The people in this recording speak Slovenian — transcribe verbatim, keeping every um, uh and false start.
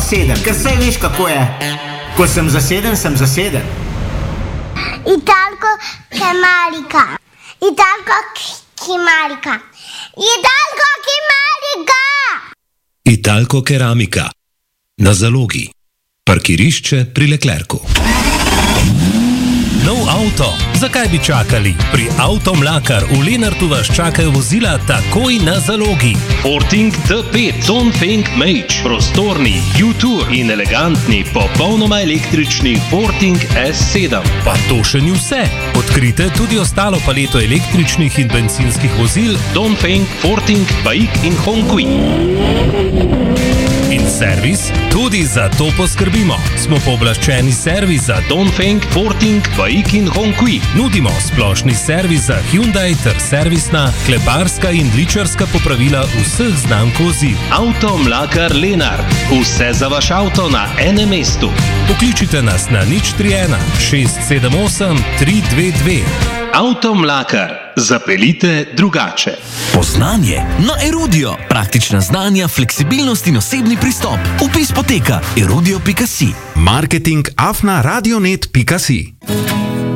zaseden, ker saj veš, kako je. Ko sem zaseden, sem zaseden. Italko kemalika. Italko kemalika. Italko kemalika. Italko keramika. Na zalogi. Parkirišče pri Leclercu. Nov avto? Zakaj bi čakali? Pri Avto Mlakar v Lenartu vas čakajo vozila takoj na zalogi. Forting D pet, Dongfeng Mage, prostorni, U-Tour in elegantni, popolnoma električni Forting S sedem. Pa to še ni vse. Odkrite tudi ostalo paleto električnih in bencinskih vozil Dongfeng, Forting, Baik in Hongqi. In servis? Tudi za to poskrbimo. Smo pooblaščeni servis za Dongfeng, Forting, Baik in Hongqi. Nudimo splošni servis za Hyundai ter servisna, kleparska in ličarska popravila vseh znamk vozil. Avto Mlakar Lenart. Vse za vaš avto na enem mestu. Pokličite nas na nič tri ena šest sedem osem tri dve dve. Avto Mlakar. Zapeljite drugače. Poznanje na Erudio. Praktična znanja, fleksibilnost in osebni pristop. Vpis poteka erudio pika si. Marketing afna radionet pika si.